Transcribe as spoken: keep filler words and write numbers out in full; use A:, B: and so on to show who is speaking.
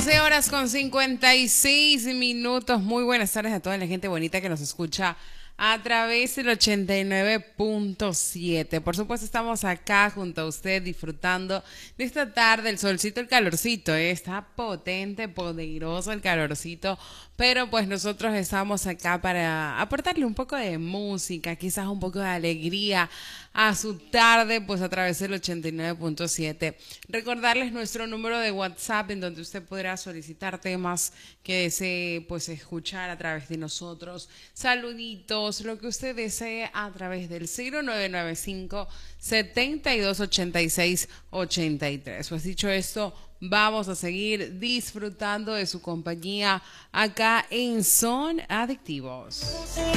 A: once horas con cincuenta y seis minutos. Muy buenas tardes a toda la gente bonita que nos escucha a través del ochenta y nueve punto siete. Por supuesto, estamos acá junto a usted disfrutando de esta tarde, el solcito, el calorcito, ¿eh? Está potente, poderoso el calorcito, pero pues nosotros estamos acá para aportarle un poco de música, quizás un poco de alegría a su tarde, pues a través del ochenta y nueve punto siete. Recordarles nuestro número de WhatsApp en donde usted podrá solicitar temas que desee pues escuchar a través de nosotros, saluditos, lo que usted desee a través del cero nueve nueve cinco, setenta y dos ochenta y seis ochenta y tres. Pues dicho esto, vamos a seguir disfrutando de su compañía acá en Son Adictivos.